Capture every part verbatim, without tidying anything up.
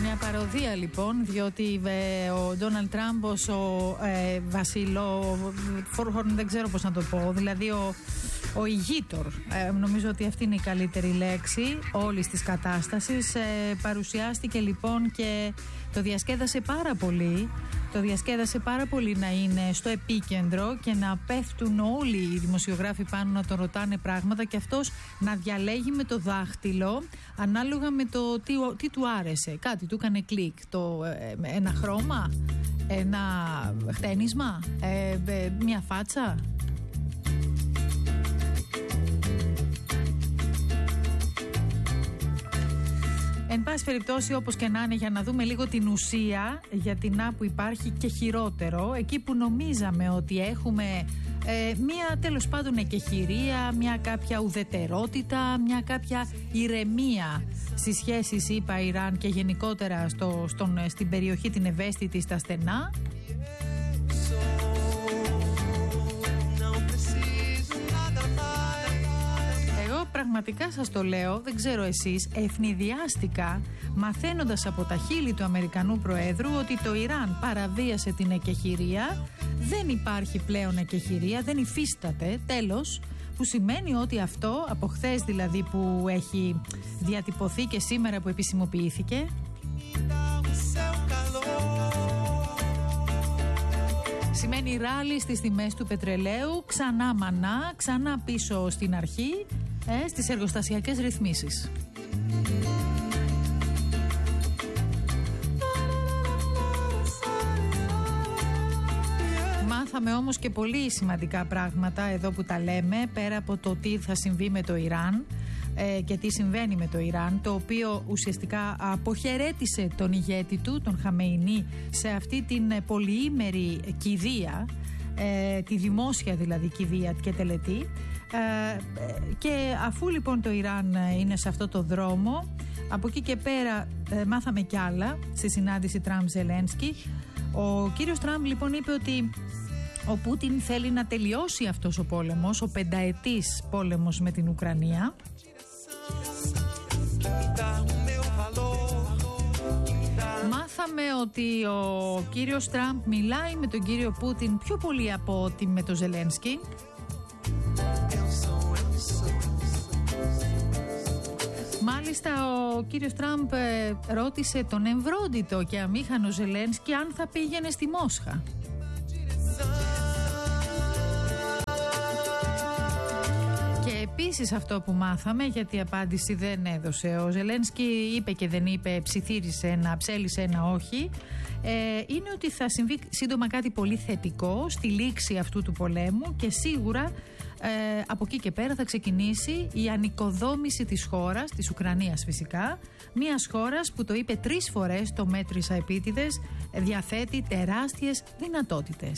Μια παροδία λοιπόν, διότι ε, ο Ντόναλντ Τραμπ ως ο ε, βασιλό, Φόρχορν, δεν ξέρω πώς να το πω, δηλαδή ο, ο ηγείτορ, ε, νομίζω ότι αυτή είναι η καλύτερη λέξη όλης της κατάστασης, ε, παρουσιάστηκε λοιπόν και το διασκέδασε πάρα πολύ. Το διασκέδασε πάρα πολύ να είναι στο επίκεντρο και να πέφτουν όλοι οι δημοσιογράφοι πάνω να τον ρωτάνε πράγματα και αυτός να διαλέγει με το δάχτυλο ανάλογα με το τι, τι του άρεσε. Κάτι του έκανε κλικ. Το, ε, ένα χρώμα, ένα χτένισμα, ε, ε, μια φάτσα. Εν πάση περιπτώσει, όπως και να είναι, για να δούμε λίγο την ουσία, γιατί να που υπάρχει και χειρότερο, εκεί που νομίζαμε ότι έχουμε ε, μία τέλος πάντων εκεχηρία, μία κάποια ουδετερότητα, μία κάποια ηρεμία στις σχέσεις ΗΠΑ-Ιράν και γενικότερα στο, στον, στην περιοχή την ευαίσθητη, στα στενά. Πραγματικά σας το λέω, δεν ξέρω εσείς, ευνηδιάστηκα μαθαίνοντας από τα χείλη του Αμερικανού Προέδρου ότι το Ιράν παραβίασε την εκεχηρία, δεν υπάρχει πλέον εκεχηρία, δεν υφίσταται, τέλος, που σημαίνει ότι αυτό, από χθες δηλαδή που έχει διατυπωθεί και σήμερα που επισημοποιήθηκε, σημαίνει ράλι στις τιμές του πετρελαίου, ξανά μανά, ξανά πίσω στην αρχή, ε, στις εργοστασιακές ρυθμίσεις. Μάθαμε όμως και πολύ σημαντικά πράγματα εδώ που τα λέμε, πέρα από το τι θα συμβεί με το Ιράν ε, και τι συμβαίνει με το Ιράν, το οποίο ουσιαστικά αποχαιρέτησε τον ηγέτη του, τον Χαμεϊνί, σε αυτή την πολυήμερη κηδεία, ε, τη δημόσια δηλαδή κηδεία και τελετή. Ε, και αφού λοιπόν το Ιράν είναι σε αυτό το δρόμο, από εκεί και πέρα ε, μάθαμε κι άλλα στη συνάντηση Τραμπ-Ζελένσκι. Ο κύριος Τραμπ λοιπόν είπε ότι ο Πούτιν θέλει να τελειώσει αυτός ο πόλεμος, ο πενταετής πόλεμος με την Ουκρανία. Μάθαμε ότι ο κύριος Τραμπ μιλάει με τον κύριο Πούτιν πιο πολύ από ότι με τον Ζελένσκι. Μάλιστα ο κύριος Τραμπ ε, ρώτησε τον εμβρόντιτο και αμήχανο Ζελένσκι αν θα πήγαινε στη Μόσχα. Και επίσης αυτό που μάθαμε, γιατί απάντηση δεν έδωσε ο Ζελένσκι, είπε και δεν είπε, ψιθύρισε ένα, ψέλισε ένα όχι, ε, είναι ότι θα συμβεί σύντομα κάτι πολύ θετικό στη λήξη αυτού του πολέμου και σίγουρα ε, από εκεί και πέρα θα ξεκινήσει η ανοικοδόμηση της χώρας, της Ουκρανίας φυσικά, μιας χώρας που το είπε τρεις φορές, το μέτρησα επίτηδες, διαθέτει τεράστιες δυνατότητες.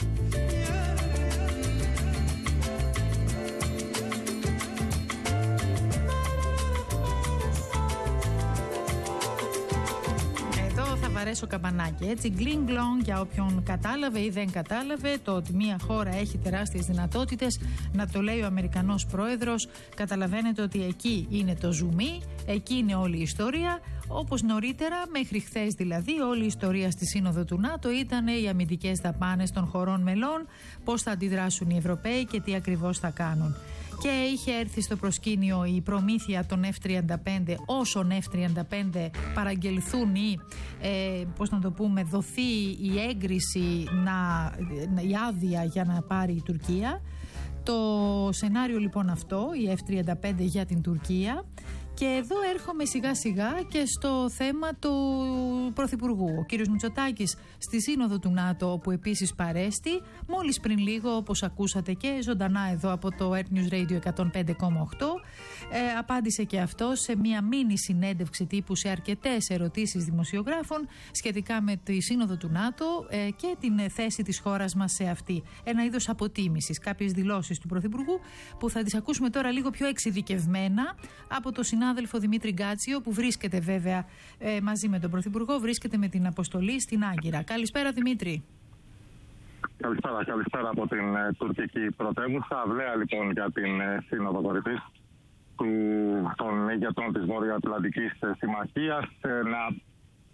Βαρέσω καμπανάκι, έτσι, γκλινγκ γκλονγκ, για όποιον κατάλαβε ή δεν κατάλαβε το ότι μια χώρα έχει τεράστιες δυνατότητες, να το λέει ο Αμερικανός Πρόεδρος. Καταλαβαίνετε ότι εκεί είναι το ζουμί, εκεί είναι όλη η ιστορία. Όπως νωρίτερα, μέχρι χθες δηλαδή, όλη η ιστορία στη Σύνοδο του ΝΑΤΟ ήταν οι αμυντικές δαπάνες των χωρών μελών, πώς θα αντιδράσουν οι Ευρωπαίοι και τι ακριβώς θα κάνουν. Και είχε έρθει στο προσκήνιο η προμήθεια των εφ τριάντα πέντε, όσων εφ τριάντα πέντε παραγγελθούν ή ε, πώς να το πούμε, δοθεί η έγκριση, να, η άδεια για να πάρει η Τουρκία. Το σενάριο λοιπόν αυτό, η εφ τριάντα πέντε για την Τουρκία. Και εδώ έρχομαι σιγά σιγά και στο θέμα του Πρωθυπουργού. Ο κύριος Μητσοτάκης στη Σύνοδο του ΝΑΤΟ, όπου επίσης παρέστη, μόλις πριν λίγο, όπως ακούσατε και ζωντανά εδώ από το Earth News Radio εκατόν πέντε κόμμα οκτώ, ε, απάντησε και αυτό σε μια μίνι συνέντευξη τύπου σε αρκετές ερωτήσεις δημοσιογράφων σχετικά με τη Σύνοδο του ΝΑΤΟ ε, και την θέση της χώρας μας σε αυτή. Ένα είδος αποτίμησης, κάποιες δηλώσεις του Πρωθυπουργού που θα τις ακούσουμε τώρα λίγο πιο εξειδικευμένα από το συνάδελφο Δημήτρη Γκάτσιο, που βρίσκεται βέβαια ε, μαζί με τον Πρωθυπουργό, βρίσκεται με την αποστολή στην Άγκυρα. Καλησπέρα Δημήτρη. Καλησπέρα, καλησπέρα από την ε, τουρκική πρωτεύουσα. Αυλαία λοιπόν για την ε, Σύνοδο Κορυφής των ηγετών της Βορειοατλαντικής Συμμαχίας. Ε, να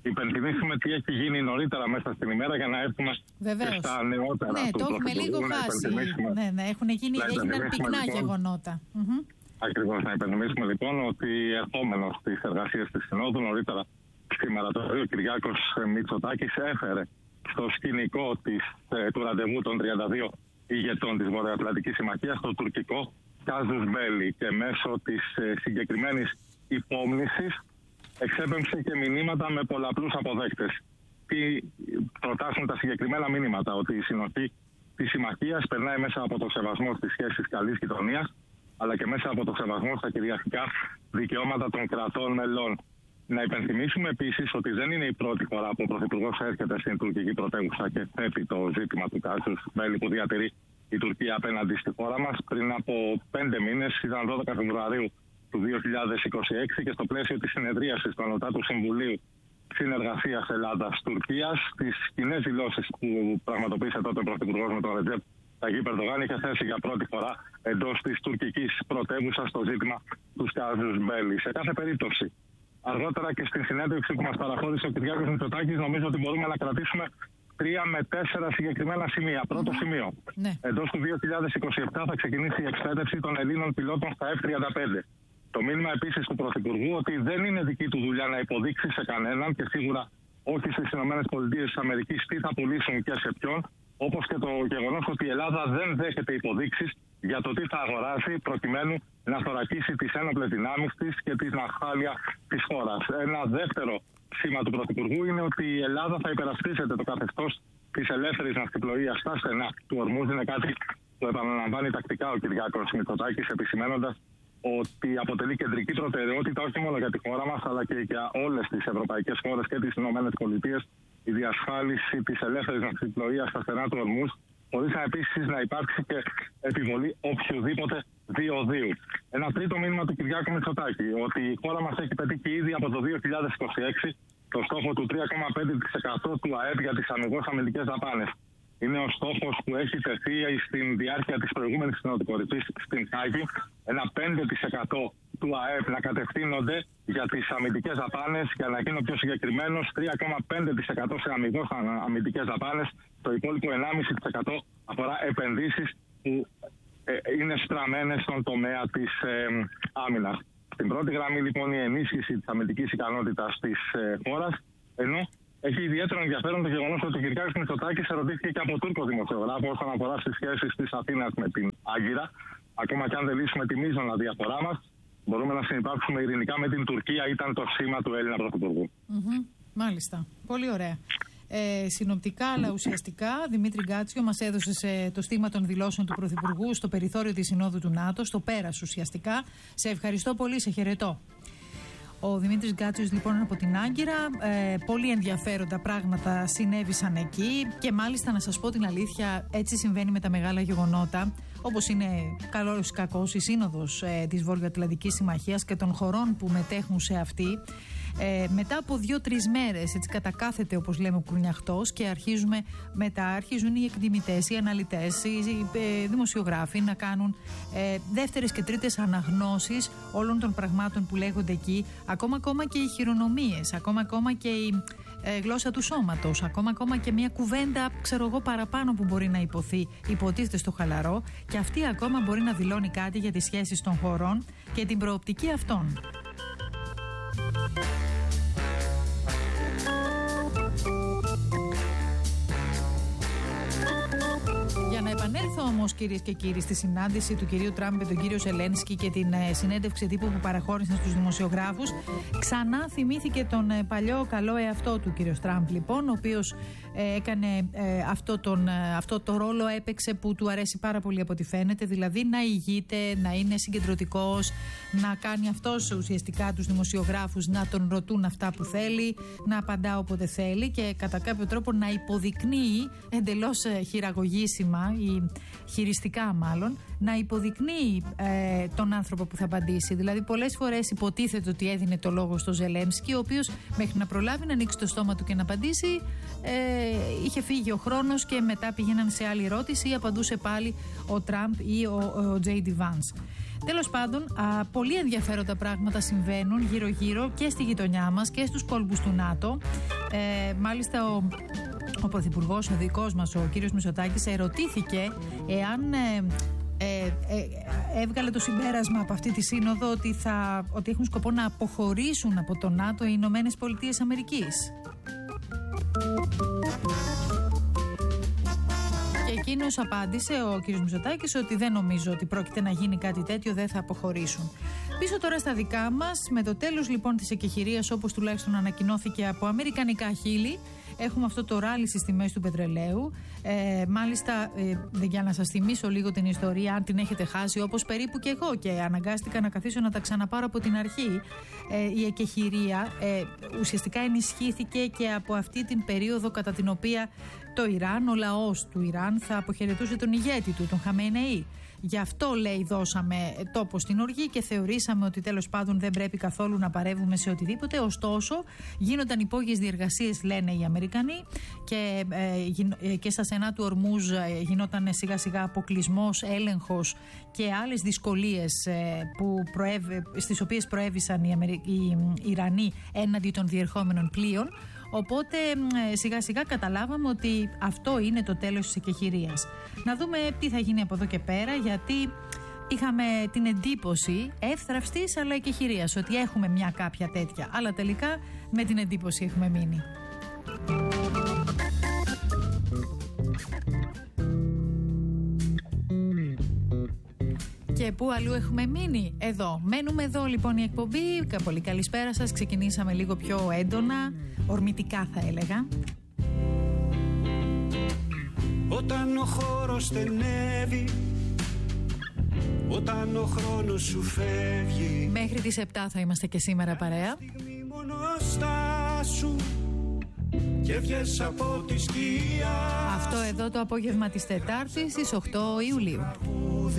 υπενθυμίσουμε τι έχει γίνει νωρίτερα μέσα στην ημέρα για να έρθουμε Βεβαίως. στα νεότερα. Ναι, του το έχουμε λίγο χάσει. Ναι, ναι, έχουν γίνει, έγιναν πυκνά λοιπόν, γεγονότα. Mm-hmm. Ακριβώς. Να υπενθυμίσουμε λοιπόν ότι ερχόμενος στις εργασίες της Συνόδου νωρίτερα σήμερα το πρωί ο Κυριάκος Μητσοτάκης έφερε στο σκηνικό της, ε, του ραντεβού των τριάντα δύο ηγετών της Βορειοατλαντικής Συμμαχίας το τουρκικό Κάζους Μπέλι και μέσω της ε, συγκεκριμένης υπόμνησης εξέπεμψε και μηνύματα με πολλαπλούς αποδέκτες. Τι προτάσουν τα συγκεκριμένα μηνύματα, ότι η συνοχή της συμμαχίας περνάει μέσα από το σεβασμό στις σχέσεις καλής γειτονίας, αλλά και μέσα από το σεβασμό στα κυριαρχικά δικαιώματα των κρατών μελών. Να υπενθυμίσουμε επίσης ότι δεν είναι η πρώτη φορά που ο Πρωθυπουργός έρχεται στην τουρκική πρωτεύουσα και θέτει το ζήτημα του Κάζους Μπέλι που διατηρεί η Τουρκία απέναντι στη χώρα μας. Πριν από πέντε μήνες, ήταν δώδεκα Φεβρουαρίου του δύο χιλιάδες είκοσι έξι και στο πλαίσιο της συνεδρίασης του Ανωτάτου Συμβουλίου Συνεργασίας Ελλάδας-Τουρκίας, τις κοινές δηλώσεις που πραγματοποίησε τότε ο Πρωθυπουργός με τον Ρετζέπ Ταγίπ Ερντογάν, είχε θέσει για πρώτη φορά εντός της τουρκικής πρωτεύουσας το ζήτημα του Κάζους Μπέλι. Σε κάθε περίπτωση, αργότερα και στην συνέντευξη που μας παραχώρησε ο Κυριάκος Μητσοτάκης, νομίζω ότι μπορούμε να κρατήσουμε τρία με τέσσερα συγκεκριμένα σημεία. Πρώτο σημείο. Ναι. Εντός του δύο χιλιάδες είκοσι επτά θα ξεκινήσει η εκπαίδευση των Ελλήνων πιλότων στα εφ τριάντα πέντε. Το μήνυμα επίσης του Πρωθυπουργού ότι δεν είναι δική του δουλειά να υποδείξει σε κανέναν και σίγουρα όχι στις ΗΠΑ τι θα πουλήσουν και σε ποιον, όπως και το γεγονός ότι η Ελλάδα δεν δέχεται υποδείξεις για το τι θα αγοράσει προκειμένου να θωρακίσει τις ένοπλες δυνάμεις της και τη ναυφάλεια της χώρας. Ένα δεύτερο σήμα του Πρωθυπουργού είναι ότι η Ελλάδα θα υπερασπίζεται το καθεστώς της ελεύθερης ναυτιπλοείας στα στενά του Ορμούζ. Είναι κάτι που επαναλαμβάνει τακτικά ο Κυριάκος Μητσοτάκης, επισημαίνοντας ότι αποτελεί κεντρική προτεραιότητα όχι μόνο για τη χώρα μας, αλλά και για όλες τις ευρωπαϊκές χώρες και τις ΗΠΑ η διασφάλιση της ελεύθερης ναυτιπλοείας στα στενά του Ορμούζ, χωρίς επίσης να υπάρξει και επιβολή οποιοδήποτε διοδίου. Ένα τρίτο μήνυμα του Κυριάκου Μητσοτάκη, ότι η χώρα μας έχει πετύχει ήδη από το δύο χιλιάδες είκοσι έξι το στόχο του τρία κόμμα πέντε τοις εκατό του ΑΕΠ για τις αμυγός αμυντικές δαπάνες. Είναι ο στόχος που έχει τεθεί στην διάρκεια της προηγούμενης συνοδοκορυφής στην Χάγη. Ένα πέντε τοις εκατό του ΑΕΠ να κατευθύνονται για τις αμυντικές δαπάνες, για να γίνω πιο συγκεκριμένος, τρία κόμμα πέντε τοις εκατό σε αμυγός αμυντικές δαπάνες. Το υπόλοιπο ενάμιση τοις εκατό αφορά επενδύσεις που ε, είναι στραμμένες στον τομέα της ε, άμυνας. Στην πρώτη γραμμή λοιπόν η ενίσχυση της αμυντικής ικανότητας της ε, χώρας, ενώ έχει ιδιαίτερο ενδιαφέρον το γεγονός ότι ο Κυριάκος Μητσοτάκης ερωτήθηκε και από Τούρκο δημοσιογράφο όσον αφορά στις σχέσεις της Αθήνας με την Άγκυρα. Ακόμα και αν δεν λύσουμε τη μείζωνα διαφορά μας, μπορούμε να συνυπάρξουμε ειρηνικά με την Τουρκία, ήταν το σήμα του Έλληνα Πρωθυπουργού. Mm-hmm. Μάλιστα. Πολύ ωραία. Ε, συνοπτικά, αλλά ουσιαστικά, Δημήτρη Γκάτσιο, μας έδωσε σε το στίγμα των δηλώσεων του Πρωθυπουργού στο περιθώριο της Συνόδου του ΝΑΤΟ, στο πέρας ουσιαστικά. Σε ευχαριστώ πολύ, σε χαιρετώ. Ο Δημήτρης Γκάτσιος λοιπόν από την Άγκυρα, ε, πολύ ενδιαφέροντα πράγματα συνέβησαν εκεί και μάλιστα να σας πω την αλήθεια, έτσι συμβαίνει με τα μεγάλα γεγονότα, όπως είναι καλός ή κακός η σύνοδος ε, της Βορειοατλαντικής Συμμαχίας και των χωρών που μετέχουν σε αυτή. Ε, μετά από δύο-τρεις μέρες, έτσι κατακάθεται όπως λέμε ο κουνιαχτός και αρχίζουμε μετά, αρχίζουν οι εκτιμητές, οι αναλυτές, οι, οι ε, δημοσιογράφοι να κάνουν ε, δεύτερες και τρίτες αναγνώσεις όλων των πραγμάτων που λέγονται εκεί, ακόμα ακόμα και οι χειρονομίες, ακόμα ακόμα και η ε, γλώσσα του σώματος, ακόμα ακόμα και μια κουβέντα, ξέρω εγώ, παραπάνω που μπορεί να υποθεί, υποτίθεται στο χαλαρό, και αυτή ακόμα μπορεί να δηλώνει κάτι για τις σχέσεις των χωρών και την προοπτική αυτών. Για να επανέλθω όμως, κυρίες και κύριοι, στη συνάντηση του κυρίου Τραμπ με τον κύριο Ζελένσκι και την ε, συνέντευξη τύπου που παραχώρησαν στους δημοσιογράφους, ξανά θυμήθηκε τον ε, παλιό καλό εαυτό του κύριος Τραμπ, λοιπόν, ο οποίος ε, έκανε ε, αυτό, τον, ε, αυτό το ρόλο έπαιξε που του αρέσει πάρα πολύ από ό,τι φαίνεται, δηλαδή να ηγείται, να είναι συγκεντρωτικός, να κάνει αυτός ουσιαστικά τους δημοσιογράφους να τον ρωτούν αυτά που θέλει, να απαντά όποτε θέλει και κατά κάποιο τρόπο να υποδεικνύει εντελώς ε, χειραγωγήσιμα ή χειριστικά μάλλον, να υποδεικνύει ε, τον άνθρωπο που θα απαντήσει. Δηλαδή πολλές φορές υποτίθεται ότι έδινε το λόγο στο Ζελένσκι, ο οποίος μέχρι να προλάβει να ανοίξει το στόμα του και να απαντήσει ε, είχε φύγει ο χρόνος και μετά πήγαιναν σε άλλη ερώτηση ή απαντούσε πάλι ο Τραμπ ή ο, ο Τζέι Ντι Βάνς. Τέλος πάντων, α, πολύ ενδιαφέροντα πράγματα συμβαίνουν γύρω-γύρω και στη γειτονιά μας και στους κόλπους του ΝΑΤΟ. Ε, μάλιστα, ο, ο Πρωθυπουργός, ο δικός μας, ο κύριος Μητσοτάκης, ερωτήθηκε εάν ε, ε, ε, έβγαλε το συμπέρασμα από αυτή τη σύνοδο ότι, θα, ότι έχουν σκοπό να αποχωρήσουν από το ΝΑΤΟ οι Ηνωμένες Πολιτείες Αμερικής. Και εκείνος απάντησε, ο κ. Μητσοτάκης, ότι δεν νομίζω ότι πρόκειται να γίνει κάτι τέτοιο, δεν θα αποχωρήσουν. Πίσω τώρα στα δικά μας, με το τέλος λοιπόν της εκεχηρίας, όπως τουλάχιστον ανακοινώθηκε από αμερικανικά χείλη, έχουμε αυτό το ράλι στις τιμές του πετρελαίου. Ε, μάλιστα, ε, για να σας θυμίσω λίγο την ιστορία, αν την έχετε χάσει, όπως περίπου και εγώ, και αναγκάστηκα να καθίσω να τα ξαναπάρω από την αρχή, ε, η εκεχηρία ε, ουσιαστικά ενισχύθηκε και από αυτή την περίοδο κατά την οποία το Ιράν, ο λαός του Ιράν, θα αποχαιρετούσε τον ηγέτη του, τον Χαμενεή. Γι' αυτό, λέει, δώσαμε τόπο στην οργή και θεωρήσαμε ότι τέλος πάντων δεν πρέπει καθόλου να παρεύουμε σε οτιδήποτε. Ωστόσο, γίνονταν υπόγειες διεργασίες, λένε οι Αμερικανοί, και, ε, και στα στενά του Ορμούζ γινόταν σιγά σιγά αποκλεισμός, έλεγχος και άλλες δυσκολίες ε, που προέβη, στις οποίες προέβησαν οι, Αμερι... οι Ιρανοί έναντι των διερχόμενων πλοίων. Οπότε σιγά σιγά καταλάβαμε ότι αυτό είναι το τέλος της εκεχηρίας. Να δούμε τι θα γίνει από εδώ και πέρα, γιατί είχαμε την εντύπωση εύθραυστης αλλά εκεχηρίας, ότι έχουμε μια κάποια τέτοια, αλλά τελικά με την εντύπωση έχουμε μείνει. Και πού αλλού έχουμε μείνει? Εδώ. Μένουμε εδώ λοιπόν η εκπομπή. Πολύ καλησπέρα σας. Ξεκινήσαμε λίγο πιο έντονα, ορμητικά θα έλεγα. Όταν ο χώρος στενεύει, όταν ο χρόνος σου φεύγει, μέχρι τις επτά θα είμαστε και σήμερα παρέα. Και βγες από τη σκιά. Αυτό εδώ το απόγευμα της Τετάρτης στις οκτώ Ιουλίου.